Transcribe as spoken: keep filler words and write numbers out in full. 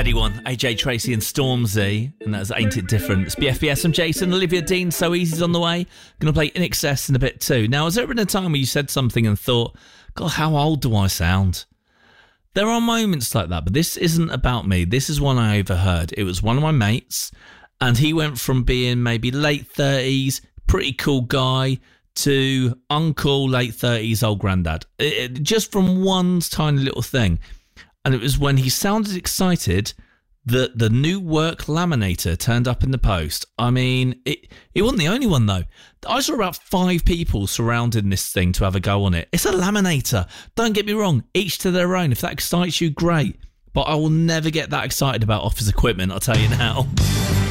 heady one. A J Tracy and Stormzy, and that's Ain't It Different. It's B F B S. I'm Jason. Olivia Dean, So Easy's on the way. Going to play In Excess in a bit too. Now, has there been a time where you said something and thought, God, how old do I sound? There are moments like that, but this isn't about me. This is one I overheard. It was one of my mates, and he went from being maybe late thirties, pretty cool guy, to uncle, late thirties, old granddad. It, it, just from one tiny little thing. And it was when he sounded excited that the new work laminator turned up in the post. I mean, it, it wasn't the only one, though. I saw about five people surrounding this thing to have a go on it. It's a laminator. Don't get me wrong. Each to their own. If that excites you, great. But I will never get that excited about office equipment, I'll tell you now.